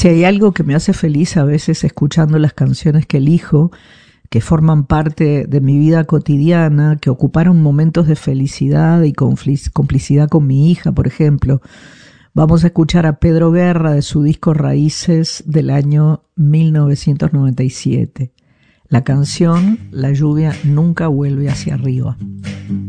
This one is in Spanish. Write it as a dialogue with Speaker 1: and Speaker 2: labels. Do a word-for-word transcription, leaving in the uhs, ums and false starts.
Speaker 1: Si hay algo que me hace feliz a veces escuchando las canciones que elijo, que forman parte de mi vida cotidiana, que ocuparon momentos de felicidad y complicidad con mi hija, por ejemplo. Vamos a escuchar a Pedro Guerra de su disco Raíces del año mil novecientos noventa y siete. La canción La lluvia nunca vuelve hacia arriba.